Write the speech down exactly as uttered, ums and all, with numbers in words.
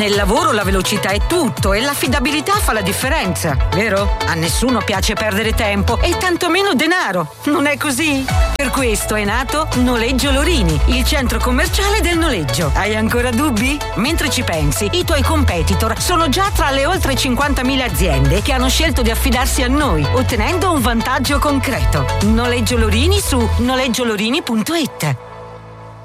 Nel lavoro la velocità è tutto e l'affidabilità fa la differenza, vero? A nessuno piace perdere tempo e tantomeno denaro, non è così? Per questo è nato Noleggio Lorini, il centro commerciale del noleggio. Hai ancora dubbi? Mentre ci pensi, i tuoi competitor sono già tra le oltre cinquantamila aziende che hanno scelto di affidarsi a noi, ottenendo un vantaggio concreto. Noleggio Lorini su noleggiolorini punto it.